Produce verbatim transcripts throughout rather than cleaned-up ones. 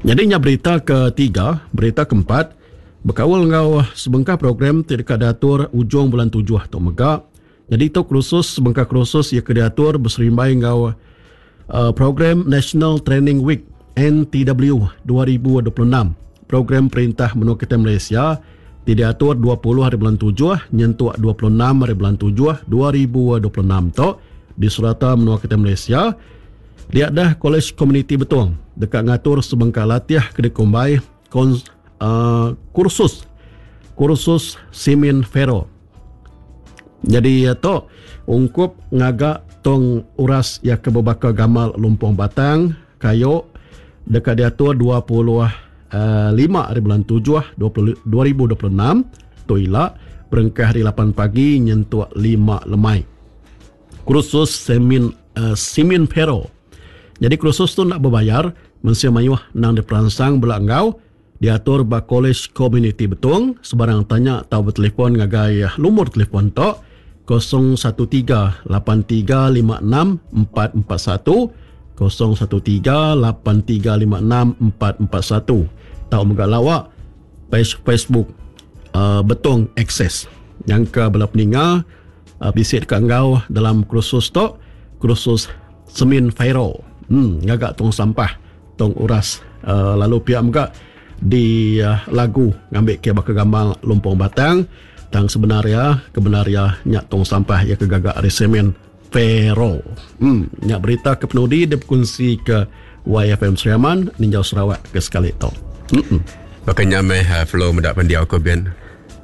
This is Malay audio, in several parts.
Jadinya berita ketiga, berita keempat, berkawal ngau sebengkah program tidak diatur ujung bulan tujuh atau megak. Jadi itu kursus sebengkah kursus ia diatur berserimbai ngau uh, program National Training Week N T W dua ribu dua puluh enam. Program Perintah Menua Kita Malaysia tidak atur dua puluh hari bulan tujuh nyentuh dua puluh enam hari bulan tujuh dua ribu dua puluh enam tu di Surata Menua Kita Malaysia. Dia dah College Community Betong dekat ngatur sebengkah latih kedekumbai kons, uh, kursus kursus Simin Fero. Jadi ya tu ungkup ngagak tong uras ya kebebaka gamal lumpung batang kayo dekat diatur dua puluh lima hari bulan tujuh dua ribu dua puluh enam tu ila berengkah hari lapan pagi nyentuh lima lemai. Kursus Simin uh, Simin Fero. Jadi kursus tu nak berbayar, mensia mayuh nang diperansang belakangau, diatur ba College Community Betong, sebarang tanya tahu bertelefon ngagai lumur telefon tu, kosong satu tiga lapan tiga lima enam empat empat satu, kosong satu tiga lapan tiga lima enam empat empat satu. Tahu megak lawak, page Facebook uh, Betong Access. Yang ke belah peninga, uh, bisik dekat engkau dalam kursus tu, kursus Simin Fero. Hmm, ngagak tong sampah, tong uras. Uh, lalu pihak megak di uh, lagu ngambil ke bakal gamal lumpung batang. Tang sebenarnya kebenaria nyak tong sampah ya kegagak resemen Fero. Hmm, nyak berita ke penudi dia berkongsi ke Y F M Seriaman Ninjau Sarawak ke sekali tu. Hmm. Bakanya meh uh, flow mendak pandiau ko ben.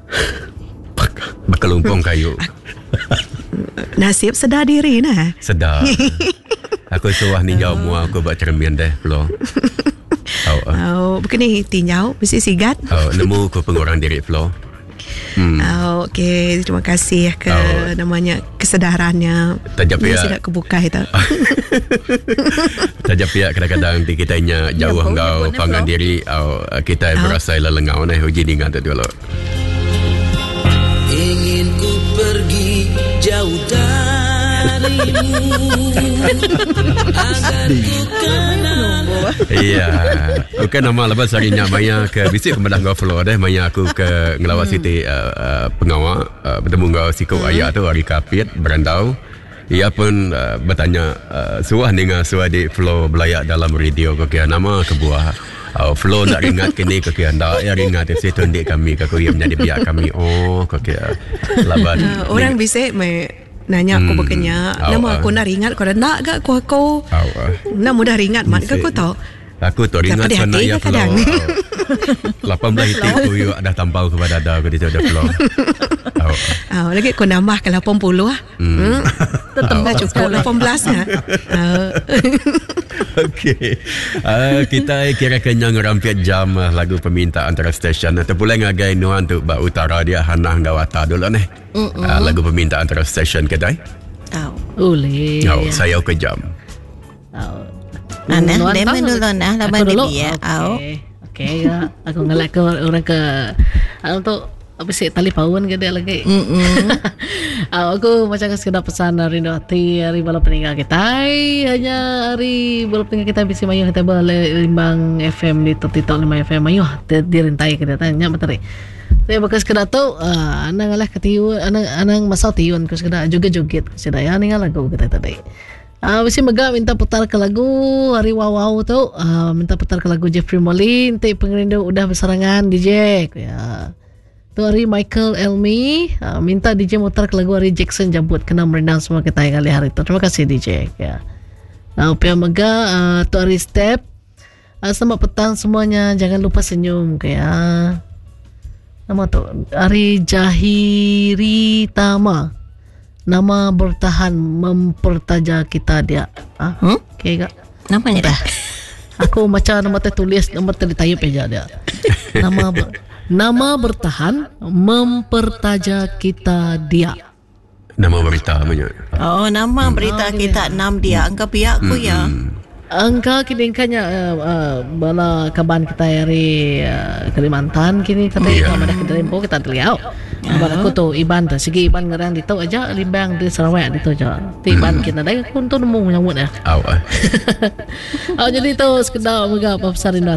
Bakal lumpung kayu. Nasib sedar diri nah. Sedar. Aku suah ninjau mua aku buat cermin deh flow. Oh, uh. oh bukan ni tinjau mesti sigat. Oh, nemu ku pengurang diri flow. Hmm. Oh, okey, terima kasih ke oh. namanya kesedarannya. Tajap ya. Mesti nak kebuka itu. Tajap ya kadang-kadang kita nya jauh engkau panggang diri oh, kita oh. berasa lelengau nah uji dengan tu dulu. Ingin ku pergi jauh darimu agar ku kenal. Iya, bukan nama lepas harinya Maya ke bisik kemedah kau flow deh Maya aku ke ngelawat Siti uh, uh, pengawal uh, bertemu kau siku hmm. ayah tu hari kapit berandau. Ia pun uh, bertanya uh, suah dengan suah di flow belayak dalam radio kau kira nama kebuah. Oh, flow nak ringat kini kau kira ndak ya ringat si tundik kami kau ia menjadi pihak kami. Oh, kau kira laban. Uh, orang bisik me nanya aku hmm. berkenya nama aku nak ringat kau dah nak gak aku aku nak mudah ringat mat ke aku tahu aku tu ringat sana ya flow lapan belas hitik aku you dah tampau kepada ada aku di ada flow oh. oh lagi aku nambah ke lapan puluh ah hmm. tetap dah cukup lapan belas ya. Okey. Uh, kita kira kenyang rampiat jam uh, lagu permintaan antara stesen. Terpulang ngagai nuan tu ba utara dia hanah gawata dulu ni. Uh, lagu permintaan antara stesen kedai. Tahu. Boleh. Oh, saya ke jam. Tahu. Ana demo dulu nah laban dia. Okey. Okey ya. Aku ngelak ke orang ke untuk apa sih tali pawan ke dia lagi. Aku macam sekedar pesan hari nanti hari balap peninggal kita hanya hari balap peninggal kita bisa mayuh kita balimbang F M di Totito lima F M mayuh dirintai ke datanya materi. Saya bakal sekedar tu anang lah ketiun anang anang masal tiun ke sekedar joget-joget sekedar ya ningal lagu kita tadi. Ah, mesti mega minta putar ke lagu hari wow-wow tu uh, minta putar ke lagu Jeffrey Molin nanti pengerindu udah berserangan D J ya. Tu hari Michael Elmi uh, minta D J mutar ke lagu hari Jackson Jabut kena merendang semua kita kali hari tu. Terima kasih D J ya. Nah, Pia Mega uh, tu hari Step uh, selamat petang semuanya, jangan lupa senyum kayak nama tu hari Jahiri Tama. Nama bertahan mempertaja kita dia. Ah, hmm? Okay, kak. Namanya dah. Aku macam nama tertulis, nama tertayup aja dia. Nama ber, nama bertahan mempertaja kita dia. Nama berita namanya. Oh, nama berita hmm. kita enam dia. Angka pihak aku hmm. ya. Angka kini kanya uh, uh, bala kaban kita dari uh, Kalimantan kini kata yeah. Kalau ada kedempo kita terlihat. Bala aku tu Iban tu segi Iban ngerang di tu aja limbang di Sarawak di tu aja. Ti Iban kita dah pun tu nemu nyamut ya. Aw. Oh jadi tu sekedar mega apa pesan